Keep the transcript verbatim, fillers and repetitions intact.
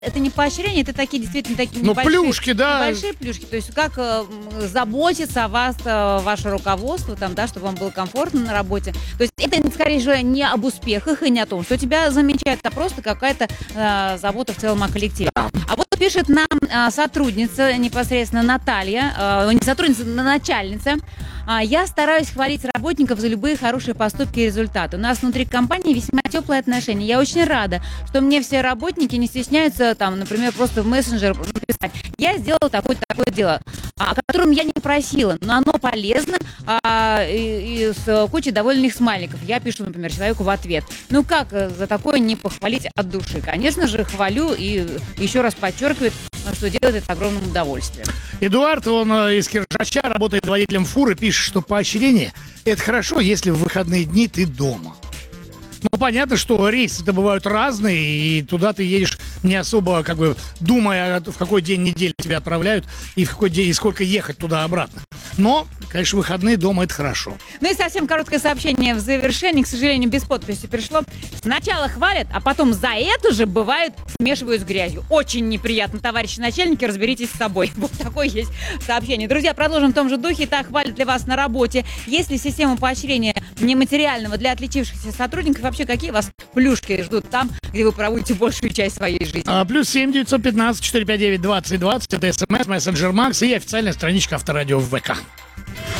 это не поощрение, это такие действительно такие Ну, небольшие, плюшки, да. небольшие плюшки. То есть как э, заботится о вас э, ваше руководство, там, да, чтобы вам было комфортно на работе. То есть это скорее же не об успехах и не о том, что тебя замечают, а просто какая-то э, забота в целом о коллективе. А вот пишет нам э, сотрудница непосредственно Наталья, э, не сотрудница, но начальница. А, Я стараюсь хвалить работников за любые хорошие поступки и результаты. У нас внутри компании весьма теплые отношения. Я очень рада, что мне все работники не стесняются, там, например, просто в мессенджер написать: я сделала такое-то такое дело, о котором я не просила, но оно полезно, а, и, и с кучей довольных смайликов. Я пишу, например, человеку в ответ. Ну как за такое не похвалить от души? Конечно же, хвалю и еще раз подчеркиваю, что делает это огромным удовольствием. Эдуард, он э, из Киржача, работает водителем фуры, пишет, что поощрение – это хорошо, если в выходные дни ты дома. Ну, понятно, что рейсы-то бывают разные, и туда ты едешь не особо, как бы, думая, в какой день недели тебя отправляют, и в какой день, и сколько ехать туда-обратно. Но, конечно, выходные дома – это хорошо. Ну и совсем короткое сообщение в завершении, к сожалению, без подписи пришло. Сначала хвалят, а потом за это же, бывает, смешивают с грязью. Очень неприятно, товарищи начальники, разберитесь с собой. Вот такое есть сообщение. Друзья, продолжим в том же духе. Так, хвалят ли вас на работе? Есть ли система поощрения нематериального для отличившихся сотрудников? Вообще, какие вас плюшки ждут там, где вы проводите большую часть своей жизни? А, плюс семь девятьсот пятнадцать четыреста пятьдесят девять двадцать двадцать. Это СМС, мессенджер Макс и официальная страничка Авторадио в ВК.